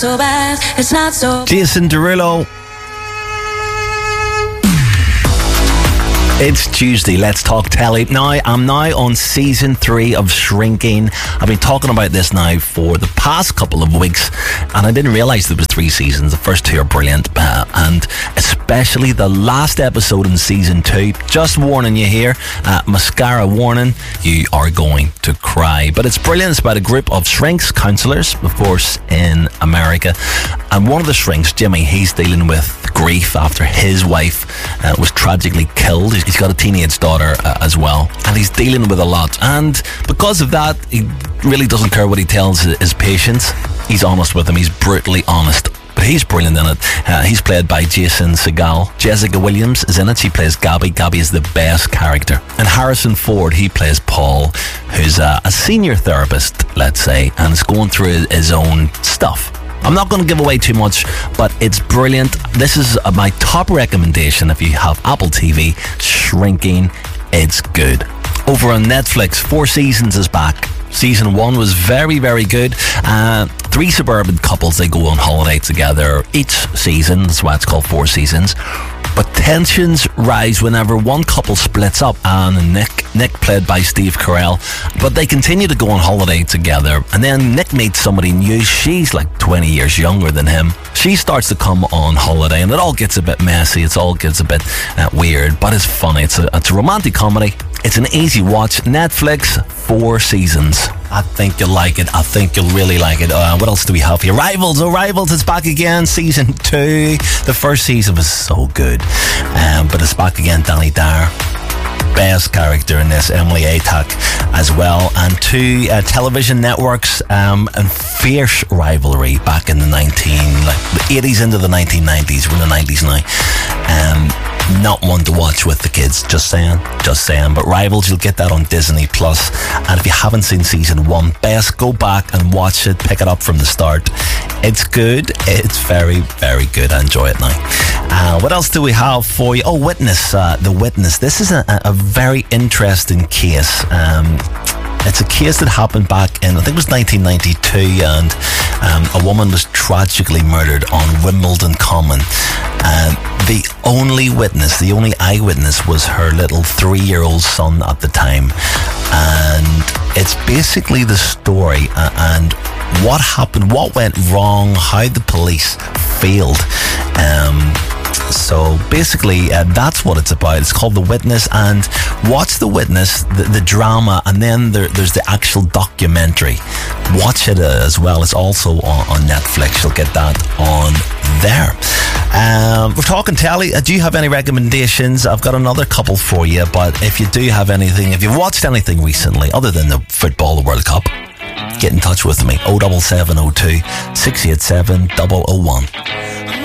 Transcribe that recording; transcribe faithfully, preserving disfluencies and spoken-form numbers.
so bad, it's not so. Jason Derulo. It's Tuesday, let's talk telly. Now, I'm now on season three of Shrinking. I've been talking about this now for the past couple of weeks, and I didn't realise there was three seasons. The first two are brilliant, uh, and especially the last episode in season two. Just warning you here, uh, mascara warning, you are going to cry. But it's brilliant. It's about a group of shrinks, counsellors, of course, in America. And one of the shrinks, Jimmy, he's dealing with grief after his wife uh, was tragically killed. He's got a teenage daughter uh, as well, and he's dealing with a lot, and because of that he really doesn't care what he tells his patients. He's honest with them, he's brutally honest, but he's brilliant in it. Uh, he's played by Jason Segel. Jessica Williams is in it, she plays Gabby. Gabby is the best character, and Harrison Ford, he plays Paul, who's uh, a senior therapist, let's say, and is going through his own stuff. I'm not going to give away too much, but it's brilliant. This is uh, my top recommendation if you have Apple T V. Shrinking, it's good. Over on Netflix, Four Seasons is back. Season one was very, very good. Uh, three suburban couples, they go on holiday together each season. That's why it's called Four Seasons. But tensions rise whenever one couple splits up, Anne and Nick. Nick played by Steve Carell. But they continue to go on holiday together. And then Nick meets somebody new. She's like twenty years younger than him. She starts to come on holiday, and it all gets a bit messy. It all gets a bit uh, weird, but it's funny. It's a, it's a romantic comedy. It's an easy watch. Netflix, Four Seasons. I think you'll like it. I think you'll really like it. Uh, what else do we have here? Rivals. Oh, Rivals is back again. Season two. The first season was so good. Um, but it's back again. Danny Dyer. Best character in this, Emily Atack as well, and two uh, television networks um, and fierce rivalry back in the nineteen like the eighties into the nineteen nineties. We're in the nineties now. Um, not one to watch with the kids, just saying, just saying. But Rivals, you'll get that on Disney Plus. And if you haven't seen season one, best go back and watch it, pick it up from the start. It's good, it's very, very good. I enjoy it now. Uh, what else do we have for you? Oh, Witness, uh, The Witness. This is a, a very interesting case. Um, It's a case that happened back in, I think it was nineteen ninety-two, and um, a woman was tragically murdered on Wimbledon Common. And the only witness, the only eyewitness was her little three-year-old son at the time. And it's basically the story uh, and what happened, what went wrong, how the police failed. Um... So basically, uh, that's what it's about. It's called The Witness, and watch The Witness, the, the drama, and then there, there's the actual documentary. Watch it uh, as well. It's also on, on Netflix. You'll get that on there. Um, we're talking telly. Uh, do you have any recommendations? I've got another couple for you, but if you do have anything, if you've watched anything recently, other than the football, the World Cup, get in touch with me. oh seven seven oh two, six eight seven, oh oh one.